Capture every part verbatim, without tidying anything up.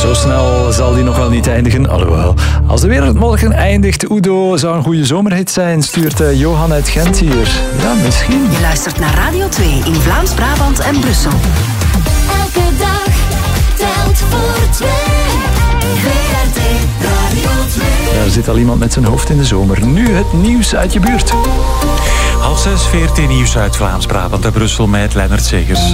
Zo snel zal die nog wel niet eindigen. Alhoewel, als de wereld morgen eindigt, Udo zou een goede zomerhit zijn, stuurt uh, Johan uit Gent hier. Ja, misschien. Je luistert naar Radio twee in Vlaams-Brabant en Brussel. Elke dag telt voor twee. V R T Radio twee. Daar zit al iemand met zijn hoofd in de zomer. Nu het nieuws uit je buurt. Half zes, V R T Nieuws uit Vlaams-Brabant en Brussel met Lennart Segers.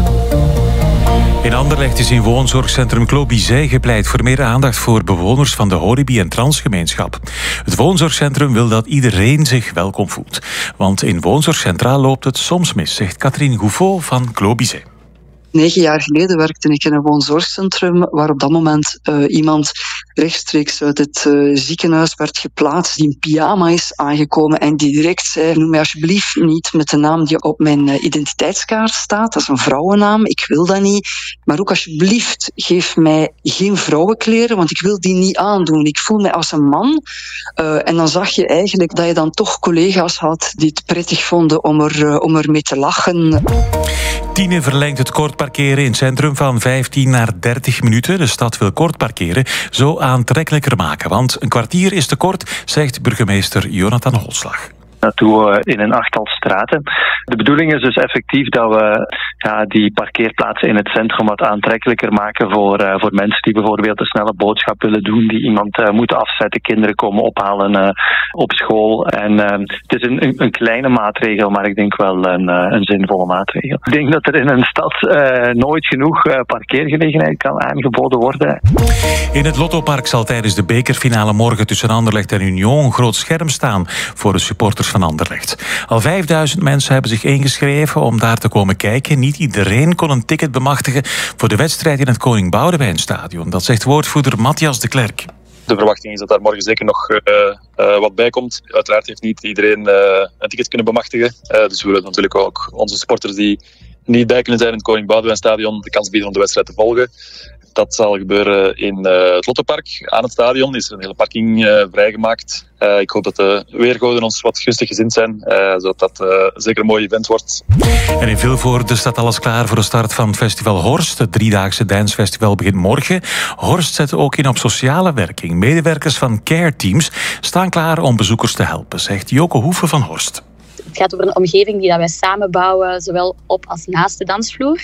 In Anderlecht is in woonzorgcentrum Clos Bizet gepleit voor meer aandacht voor bewoners van de Horibi- en transgemeenschap. Het woonzorgcentrum wil dat iedereen zich welkom voelt. Want in woonzorgcentra loopt het soms mis, zegt Catherine Gouffot van Clos Bizet. Negen jaar geleden werkte ik in een woonzorgcentrum waar op dat moment uh, iemand rechtstreeks uit het uh, ziekenhuis werd geplaatst die in pyjama is aangekomen en die direct zei: noem mij alsjeblieft niet met de naam die op mijn uh, identiteitskaart staat. Dat is een vrouwennaam, ik wil dat niet. Maar ook alsjeblieft, geef mij geen vrouwenkleren, want ik wil die niet aandoen. Ik voel mij als een man. Uh, en dan zag je eigenlijk dat je dan toch collega's had die het prettig vonden om er, uh, om er mee te lachen. Tiene verlengt het kort parkeren in het centrum van vijftien naar dertig minuten. De stad wil kort parkeren zo aantrekkelijker maken. Want een kwartier is te kort, zegt burgemeester Jonathan Holslag. Dat doen we in een achttal straten. De bedoeling is dus effectief dat we ja, die parkeerplaatsen in het centrum wat aantrekkelijker maken voor, uh, voor mensen die bijvoorbeeld een snelle boodschap willen doen, die iemand uh, moeten afzetten, kinderen komen ophalen uh, op school. En uh, het is een, een, een kleine maatregel, maar ik denk wel een, uh, een zinvolle maatregel. Ik denk dat er in een stad uh, nooit genoeg uh, parkeergelegenheid kan aangeboden worden. In het Lottopark zal tijdens de bekerfinale morgen tussen Anderlecht en Union een groot scherm staan voor de supporters van Anderlecht. Al vijfduizend mensen hebben zich ingeschreven om daar te komen kijken. Niet iedereen kon een ticket bemachtigen voor de wedstrijd in het Koning Boudewijnstadion. Dat zegt woordvoerder Matthias de Klerk. De verwachting is dat daar morgen zeker nog uh, uh, wat bij komt. Uiteraard heeft niet iedereen uh, een ticket kunnen bemachtigen. Uh, dus we willen natuurlijk ook onze sporters die niet bij kunnen zijn in het Koning Boudewijnstadion de kans bieden om de wedstrijd te volgen. Dat zal gebeuren in uh, het Lottopark. Aan het stadion is er een hele parking uh, vrijgemaakt. Uh, ik hoop dat de weergoden ons wat gunstig gezind zijn, uh, zodat dat uh, zeker een mooi event wordt. En in Vilvoorde staat alles klaar voor de start van het festival Horst. Het driedaagse dancefestival begint morgen. Horst zet ook in op sociale werking. Medewerkers van care teams staan klaar om bezoekers te helpen, zegt Joke Hoeven van Horst. Het gaat over een omgeving die dat wij samen bouwen, zowel op als naast de dansvloer.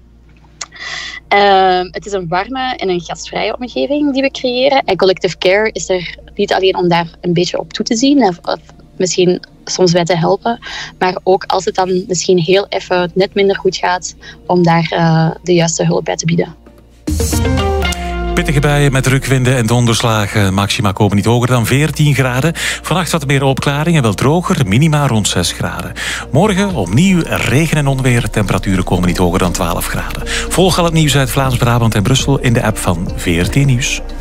Uh, het is een warme en een gastvrije omgeving die we creëren. En Collective Care is er niet alleen om daar een beetje op toe te zien, of, of misschien soms bij te helpen, maar ook als het dan misschien heel even net minder goed gaat, om daar uh, de juiste hulp bij te bieden. Pittige buien met rukwinden en donderslagen. Maxima komen niet hoger dan veertien graden. Vannacht wat meer opklaring en wel droger. Minima rond zes graden. Morgen opnieuw regen en onweer. Temperaturen komen niet hoger dan twaalf graden. Volg al het nieuws uit Vlaams-Brabant en Brussel in de app van V R T Nieuws.